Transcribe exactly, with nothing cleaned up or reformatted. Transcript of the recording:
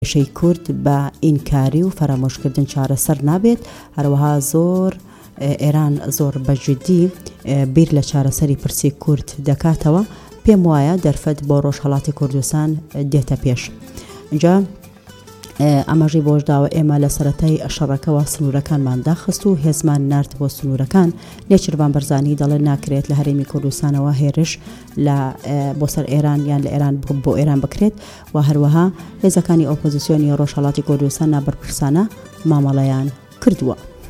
شەی کورد بە ئینکاری و فەرامۆشکردن چارەسەر نابێت. هەروەها زۆر ئێران زۆر بەجددی بیر لە چارەسەری پرسی کورد دەکاتەوە. پێم وایە دەرفەت بۆ ڕۆژهەڵاتی کوردستان دێتە پێش. اینجا ئەمەژی بۆش داوە ئێمە لە سەرەتای شەڕەکەەوە سنوورەکانمان داخست و هێزمان نرد بۆ سنوورەکان. نێچیروان بەرزانی دەڵێ ناکرێت لە هەرێمی کوردستانەوە هێرش لە بۆ سەر ئێران یان لە ئێران بۆ ئێران بکرێت و هەروەها هێزەکانی ئۆپۆزیسیۆنی ڕۆژهەڵاتی کوردستان نابەرپرسانە مامەڵەیان کردووە.